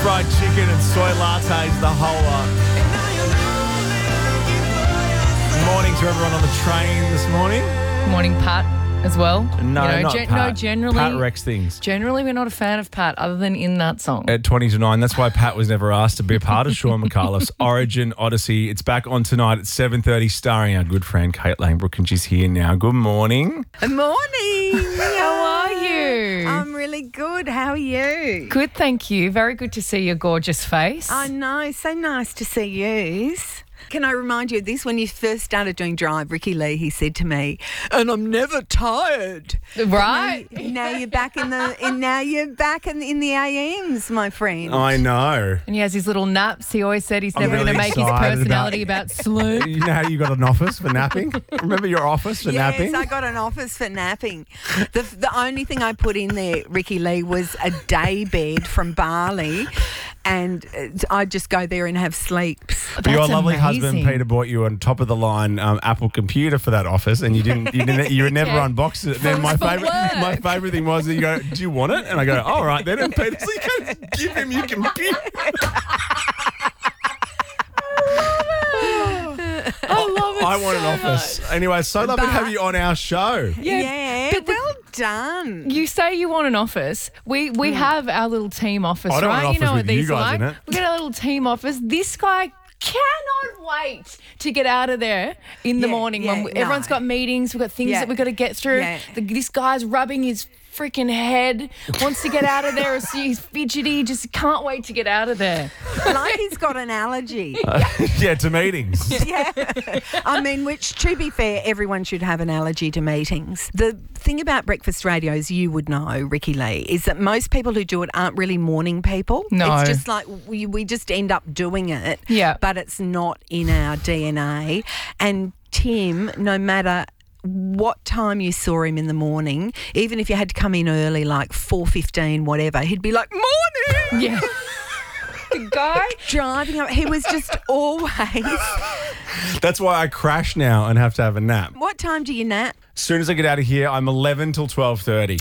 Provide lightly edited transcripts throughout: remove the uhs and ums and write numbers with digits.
fried chicken and soy lattes, the whole lot. Morning to everyone on the train this morning. Morning, Pat, as well. No, not Pat. No, generally. Pat wrecks things. Generally, we're not a fan of Pat other than in that song. At 20 to 9. That's why Pat was never asked to be a part of Sean McAuliffe's Origin Odyssey. It's back on tonight at 7:30, starring our good friend Kate Lanebrook, and she's here now. Good morning. Good morning. How are you? I'm really good. How are you? Good, thank you. Very good to see your gorgeous face. I know. So nice to see you. Can I remind you of this? When you first started doing Drive, Ricky Lee, he said to me, "And I'm never tired." Right? Now you're back in the in the AMs, my friend. I know. And he has his little naps. He always said he's I'm never really going to make his excited personality about sleep. You know how you got an office for napping? Remember your office for napping? Yes, I got an office for napping. The only thing I put in there, Ricky Lee, was a day bed from Bali, and I'd just go there and have sleeps. Your That's lovely husband amazing. Peter bought you a top of the line Apple computer for that office, and you would never Yeah. unboxed it. Then my For favourite work. thing was that you go, "Do you want it?" And I go, "All right then." And Peter's like, "Give him your computer." I love it. I want an so office. much. Anyway, so lovely to have you on our show. Yeah, but well done. You say you want an office. We have our little team office, I don't want right? an You know office what with you these are guys like. in it. We got a little team office. This guy cannot wait to get out of there in the Yeah, morning yeah, when everyone's no. got meetings. We've got things Yeah. that we've got to get through. Yeah. This guy's rubbing his freaking head, wants to get out of there. He's fidgety, just can't wait to get out of there. Like he's got an allergy. Yeah, to meetings. Yeah. I mean, which, to be fair, everyone should have an allergy to meetings. The thing about breakfast radio, as you would know, Ricky Lee, is that most people who do it aren't really morning people. No. It's just like we just end up doing it. Yeah. But it's not in our DNA. And Tim, no matter what time you saw him in the morning, even if you had to come in early, like 4:15, whatever, he'd be like, "Morning!" Yeah. The guy. Driving up. He was just always... That's why I crash now and have to have a nap. What time do you nap? As soon as I get out of here, I'm 11 till 12:30.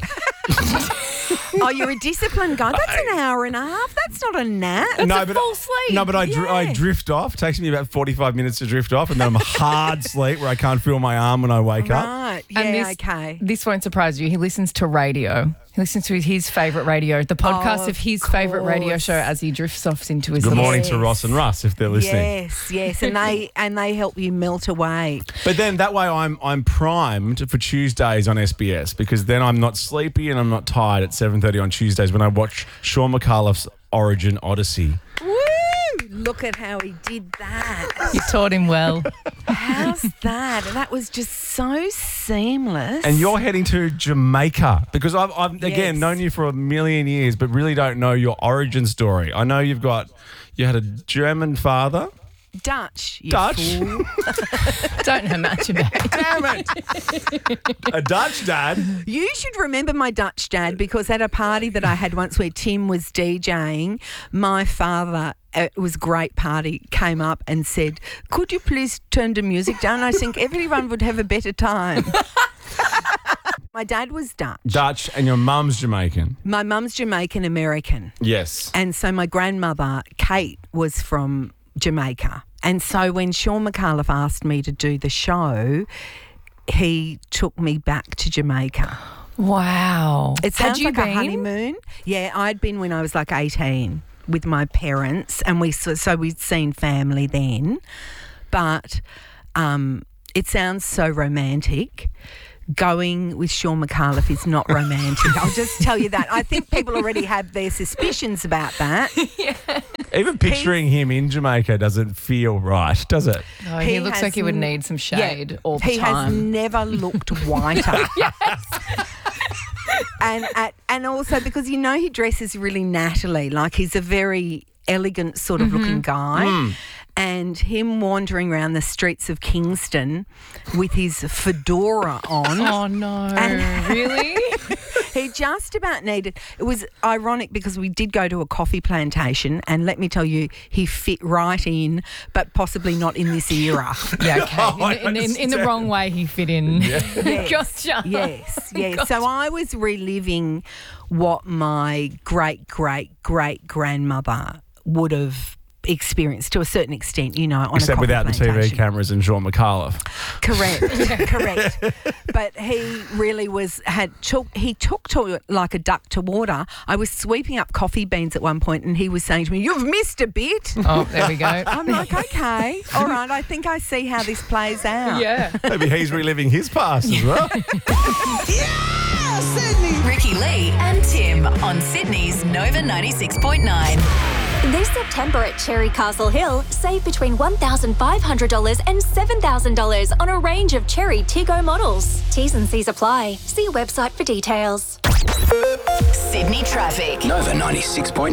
Oh, you're a disciplined guy. That's an hour and a half. That's not a nap. That's a full sleep. No, but I Yeah. drift off. It takes me about 45 minutes to drift off, and then I'm hard sleep where I can't feel my arm when I wake up. Right. Yeah, And okay. This won't surprise you. He listens to radio. He listens to his favourite radio, the podcast of his favourite radio course. show as he drifts off into his Good little- morning to Ross and Russ if they're listening. Yes, and they help you melt away. But then that way I'm primed for Tuesdays on SBS, because then I'm not sleepy and I'm not tired at 7:30 on Tuesdays when I watch Sean McAuliffe's Origin Odyssey. Woo! Look at how he did that. You taught him well. How's that? That was just so seamless. And you're heading to Jamaica, because I've again Yes. known you for a million years, but really don't know your origin story. I know you had a German father. Dutch. You Dutch? fool. Don't know much about it. Damn it! A Dutch dad. You should remember my Dutch dad, because at a party that I had once where Tim was DJing, my father, it was a great party, came up and said, "Could you please turn the music down? I think everyone would have a better time." My dad was Dutch, and your mum's Jamaican. My mum's Jamaican American. Yes. And so my grandmother, Kate, was from Jamaica. And so when Sean McAuliffe asked me to do the show, he took me back to Jamaica. Wow. It sounds Had you like been? a honeymoon. Yeah, I'd been when I was like 18 with my parents, and so we'd seen family then. But it sounds so romantic. Going with Sean McAuliffe is not romantic. I'll just tell you that. I think people already have their suspicions about that. Even picturing him in Jamaica doesn't feel right, does it? Oh, he looks has like he would n- need some shade all the He has time. never looked whiter. And also because, he dresses really nattily. Like, he's a very elegant sort of looking guy. And him wandering around the streets of Kingston with his fedora on. Oh, no. And- Really? He just about needed. It was ironic because we did go to a coffee plantation, and let me tell you, he fit right in, but possibly not in this era. Yeah, okay. In the wrong way, he fit in. Yes. Gotcha. Yes. Gotcha. So I was reliving what my great-great-great-grandmother would have experienced to a certain extent, on Except a coffee without the TV plantation. cameras and Sean McAuliffe. Correct. But he really he took to it like a duck to water. I was sweeping up coffee beans at one point and he was saying to me, "You've missed a bit." Oh, there we go. I'm like, okay, all right, I think I see how this plays out. Yeah. Maybe he's reliving his past as well. Ricky Lee and Tim on Sydney's Nova 96.9. This September at Cherry Castle Hill, save between $1,500 and $7,000 on a range of Cherry Tiggo models. T's and C's apply. See website for details. Sydney traffic. Nova 96.9.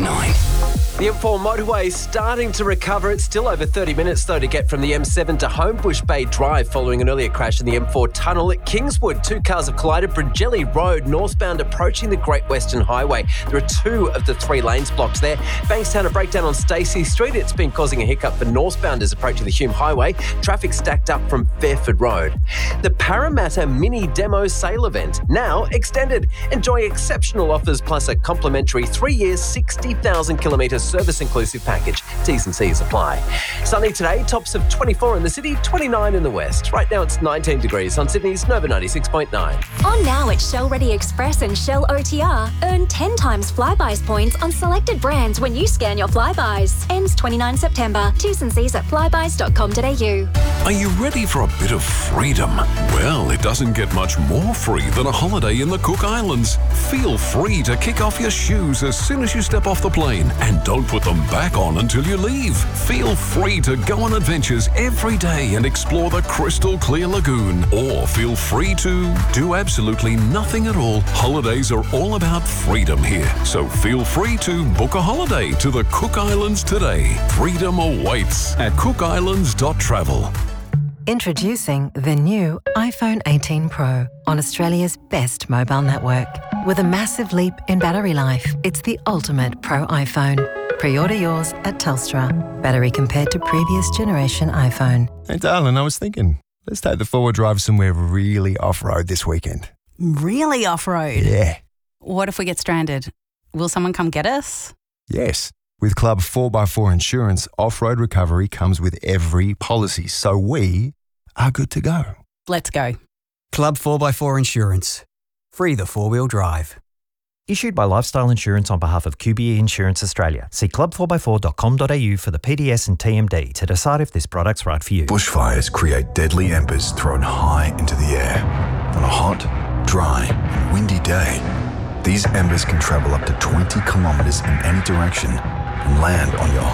The M4 motorway is starting to recover. It's still over 30 minutes, though, to get from the M7 to Homebush Bay Drive following an earlier crash in the M4 tunnel. At Kingswood, 2 cars have collided. Bridgelly Road, northbound, approaching the Great Western Highway. There are 2 of the 3 lanes blocked there. Bankstown, a breakdown on Stacey Street. It's been causing a hiccup for northbounders approaching the Hume Highway. Traffic stacked up from Fairford Road. The Parramatta Mini Demo Sale event, now extended. Enjoy exceptional offers plus a complimentary 3 years, 60,000 kilometres service-inclusive package. T's and C's apply. Sunny today, tops of 24 in the city, 29 in the west. Right now it's 19 degrees on Sydney's Nova 96.9. On now at Shell Ready Express and Shell OTR. Earn 10 times Flybuys points on selected brands when you scan your Flybuys. Ends 29 September. T's and C's at flybuys.com.au. Are you ready for a bit of freedom? Well, it doesn't get much more free than a holiday in the Cook Islands. Feel free to kick off your shoes as soon as you step off the plane and don't put them back on until you leave. Feel free to go on adventures every day and explore the crystal clear lagoon. Or feel free to do absolutely nothing at all. Holidays are all about freedom here. So feel free to book a holiday to the Cook Islands today. Freedom awaits at cookislands.travel. Introducing the new iPhone 18 Pro on Australia's best mobile network. With a massive leap in battery life, it's the ultimate Pro iPhone. Pre-order yours at Telstra. Battery compared to previous generation iPhone. Hey, darling, I was thinking, let's take the 4-wheel drive somewhere really off-road this weekend. Really off-road? Yeah. What if we get stranded? Will someone come get us? Yes. With Club 4x4 Insurance, off-road recovery comes with every policy, so we are good to go. Let's go. Club 4x4 Insurance. Free the 4-wheel drive. Issued by Lifestyle Insurance on behalf of QBE Insurance Australia. See club4x4.com.au for the PDS and TMD to decide if this product's right for you. Bushfires create deadly embers thrown high into the air. On a hot, dry, and windy day, these embers can travel up to 20 kilometres in any direction and land on your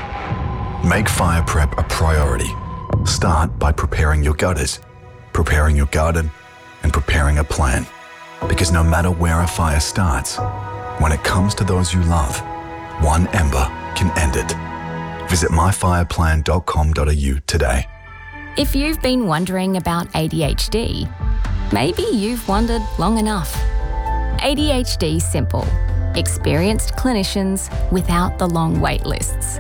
home. Make fire prep a priority. Start by preparing your gutters, preparing your garden, and preparing a plan. Because no matter where a fire starts, when it comes to those you love, one ember can end it. Visit myfireplan.com.au today. If you've been wondering about ADHD, maybe you've wondered long enough. ADHD Simple. Experienced clinicians without the long wait lists.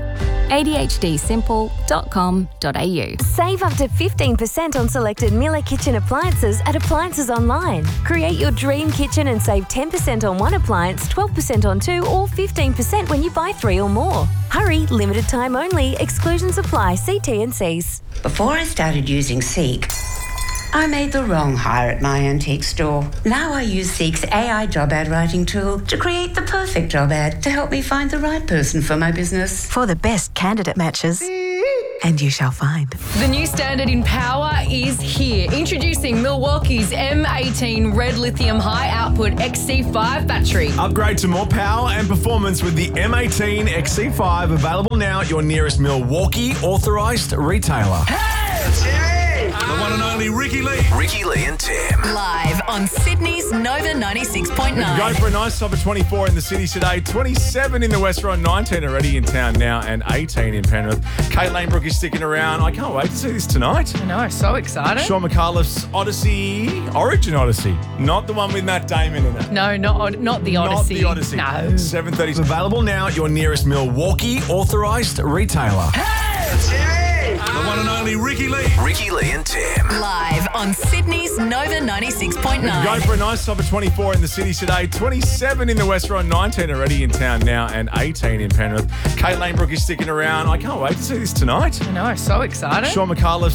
ADHDsimple.com.au. Save up to 15% on selected Miller Kitchen appliances at Appliances Online. Create your dream kitchen and save 10% on one appliance, 12% on 2 or 15% when you buy 3 or more. Hurry, limited time only. Exclusions apply. See T&Cs. Before I started using Seek, I made the wrong hire at my antique store. Now I use Seek's AI job ad writing tool to create the perfect job ad to help me find the right person for my business. For the best candidate matches. And you shall find. The new standard in power is here. Introducing Milwaukee's M18 Red Lithium High Output XC5 battery. Upgrade to more power and performance with the M18 XC5, available now at your nearest Milwaukee authorised retailer. Hey, Jimmy! The one and only Ricky Lee. Ricky Lee and Tim. Live on Sydney's Nova 96.9. Going for a nice top of 24 in the city today, 27 in the West. We're on 19 already in town now and 18 in Penrith. Kate Lanebrook is sticking around. I can't wait to see this tonight. I know, so excited. Sean McAuliffe's Origin Odyssey, not the one with Matt Damon in it. No, not the Odyssey. Not the Odyssey. No. 7:30 is available now at your nearest Milwaukee authorised retailer. The one and only Ricky Lee. Ricky Lee and Tim. Live on Sydney's Nova 96.9. Going for a nice top of 24 in the city today, 27 in the West. We're on 19 already in town now and 18 in Penrith. Kate Lanebrook is sticking around. I can't wait to see this tonight. I know, so excited. Sean McAuliffe's